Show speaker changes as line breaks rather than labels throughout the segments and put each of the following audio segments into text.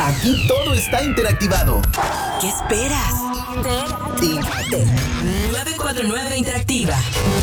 Aquí todo está interactivado.
¿Qué esperas?
Actívate.
949 Interactiva.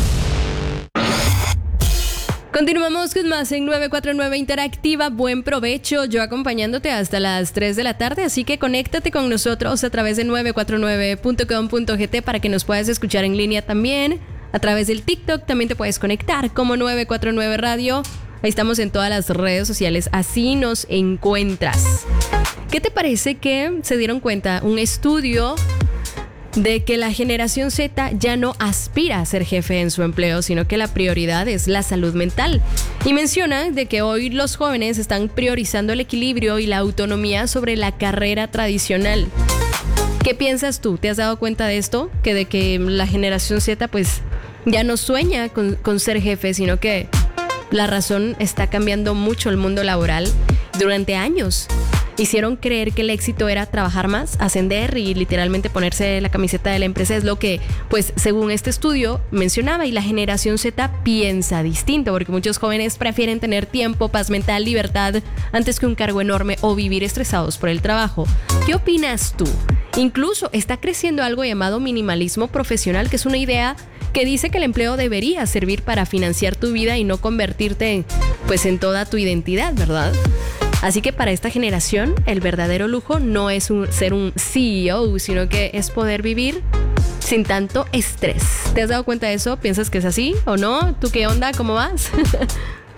Continuamos con más en 949 Interactiva. Buen provecho, yo acompañándote hasta las 3 de la tarde, así que conéctate con nosotros a través de 949.com.gt para que nos puedas escuchar en línea también. A través del TikTok también te puedes conectar como 949 Radio. Ahí estamos en todas las redes sociales, así nos encuentras. ¿Qué te parece que se dieron cuenta? Un estudio de que la generación Z ya no aspira a ser jefe en su empleo, sino que la prioridad es la salud mental. Y menciona de que hoy los jóvenes están priorizando el equilibrio y la autonomía sobre la carrera tradicional. ¿Qué piensas tú? ¿Te has dado cuenta de esto? Que de que la generación Z pues ya no sueña con ser jefe, sino que la razón está cambiando mucho el mundo laboral. Durante años hicieron creer que el éxito era trabajar más, ascender y literalmente ponerse la camiseta de la empresa. Es lo que, pues, según este estudio mencionaba. Y la generación Z piensa distinto, porque muchos jóvenes prefieren tener tiempo, paz mental, libertad, antes que un cargo enorme o vivir estresados por el trabajo. ¿Qué opinas tú? Incluso está creciendo algo llamado minimalismo profesional, que es una idea que dice que el empleo debería servir para financiar tu vida y no convertirte en toda tu identidad, ¿verdad? Así que para esta generación, el verdadero lujo no es ser un CEO, sino que es poder vivir sin tanto estrés. ¿Te has dado cuenta de eso? ¿Piensas que es así o no? ¿Tú qué onda? ¿Cómo vas?